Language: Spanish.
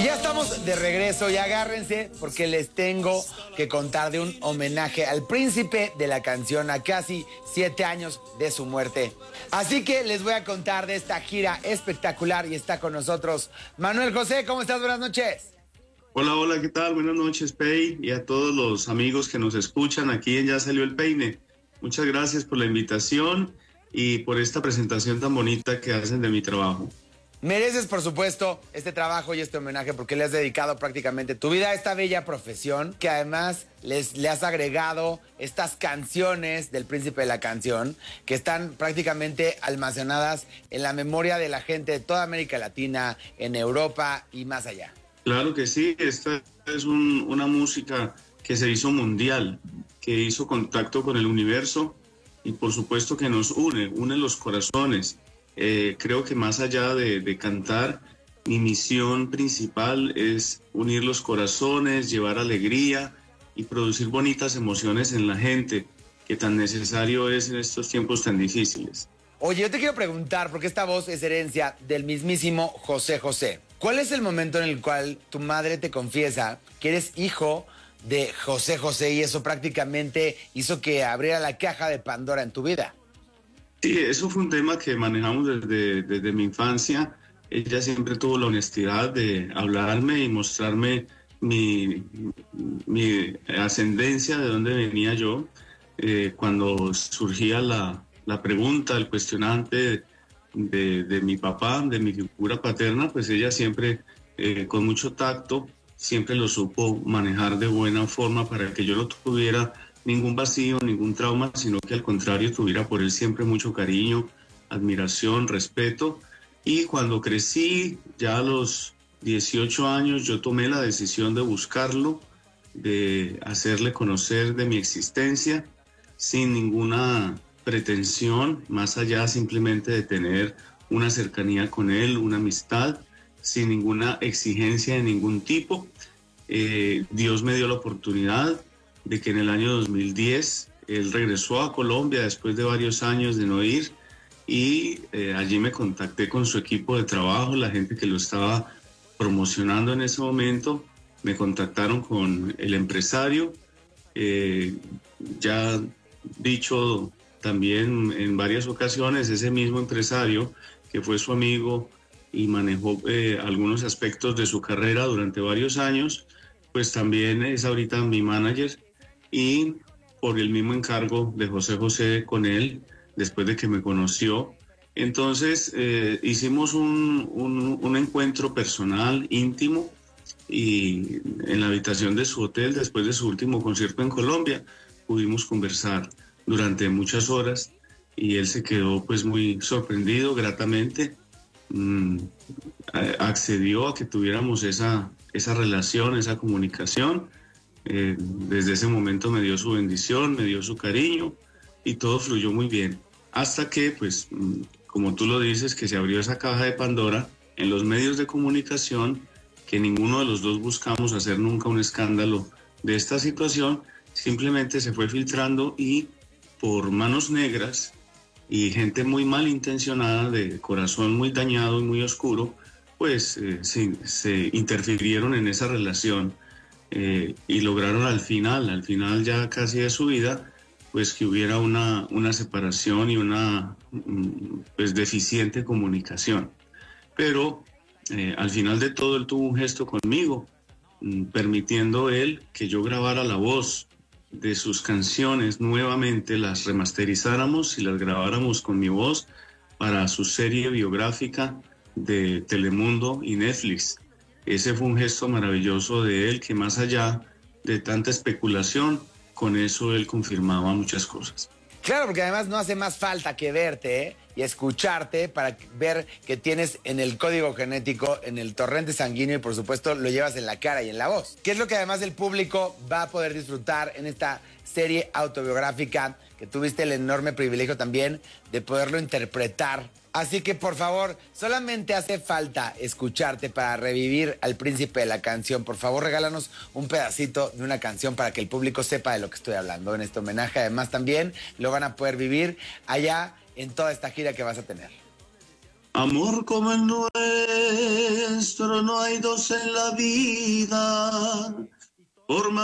Ya estamos de regreso y agárrense porque les tengo que contar de un homenaje al príncipe de la canción a casi 7 años de su muerte. Así que les voy a contar de esta gira espectacular y está con nosotros Manuel José. ¿Cómo estás? Buenas noches. Hola, hola, ¿qué tal? Buenas noches, Pei, y a todos los amigos que nos escuchan aquí en Ya Salió el Peine. Muchas gracias por la invitación y por esta presentación tan bonita que hacen de mi trabajo. Mereces, por supuesto, este trabajo y este homenaje porque le has dedicado prácticamente tu vida a esta bella profesión, que además le has agregado estas canciones del príncipe de la canción, que están prácticamente almacenadas en la memoria de la gente de toda América Latina, en Europa y más allá. Claro que sí, esta es una música que se hizo mundial, que hizo contacto con el universo y por supuesto que nos une los corazones. Creo que más allá de cantar, mi misión principal es unir los corazones, llevar alegría y producir bonitas emociones en la gente, que tan necesario es en estos tiempos tan difíciles. Oye, yo te quiero preguntar, porque esta voz es herencia del mismísimo José José. ¿Cuál es el momento en el cual tu madre te confiesa que eres hijo de José José y eso prácticamente hizo que abriera la caja de Pandora en tu vida? Sí, eso fue un tema que manejamos desde mi infancia. Ella siempre tuvo la honestidad de hablarme y mostrarme mi ascendencia, de dónde venía yo. Cuando surgía la pregunta, el cuestionante de mi papá, de mi figura paterna, pues ella siempre, con mucho tacto, siempre lo supo manejar de buena forma para que yo no tuviera ningún vacío, ningún trauma, sino que al contrario tuviera por él siempre mucho cariño, admiración, respeto. Y cuando crecí, ya a los 18 años, yo tomé la decisión de buscarlo, de hacerle conocer de mi existencia, sin ninguna pretensión, más allá simplemente de tener una cercanía con él, una amistad, sin ninguna exigencia de ningún tipo. Dios me dio la oportunidad de que en el año 2010 él regresó a Colombia después de varios años de no ir y allí me contacté con su equipo de trabajo, la gente que lo estaba promocionando en ese momento, me contactaron con el empresario, ya dicho también en varias ocasiones, ese mismo empresario que fue su amigo y manejó algunos aspectos de su carrera durante varios años, pues también es ahorita mi manager. Y por el mismo encargo de José José con él, después de que me conoció, entonces hicimos un encuentro personal, íntimo, y en la habitación de su hotel, después de su último concierto en Colombia, pudimos conversar durante muchas horas y él se quedó pues muy sorprendido, gratamente, accedió a que tuviéramos esa relación, esa comunicación. Desde ese momento me dio su bendición, me dio su cariño y todo fluyó muy bien. Hasta que, pues, como tú lo dices, que se abrió esa caja de Pandora en los medios de comunicación, que ninguno de los dos buscamos hacer nunca un escándalo de esta situación, simplemente se fue filtrando y por manos negras y gente muy malintencionada, de corazón muy dañado y muy oscuro, pues se interfirieron en esa relación. Y lograron al final ya casi de su vida, pues que hubiera una separación y una pues deficiente comunicación. Pero al final de todo él tuvo un gesto conmigo, permitiendo él que yo grabara la voz de sus canciones nuevamente, las remasterizáramos y las grabáramos con mi voz para su serie biográfica de Telemundo y Netflix. Ese fue un gesto maravilloso de él, que más allá de tanta especulación, con eso él confirmaba muchas cosas. Claro, porque además no hace más falta que verte y escucharte para ver que tienes en el código genético, en el torrente sanguíneo y por supuesto lo llevas en la cara y en la voz. Que es lo que además el público va a poder disfrutar en esta serie autobiográfica que tuviste el enorme privilegio también de poderlo interpretar. Así que por favor, solamente hace falta escucharte para revivir al príncipe de la canción. Por favor, regálanos un pedacito de una canción para que el público sepa de lo que estoy hablando en este homenaje. Además también lo van a poder vivir allá en toda esta gira que vas a tener. Amor como el nuestro no hay dos en la vida, por más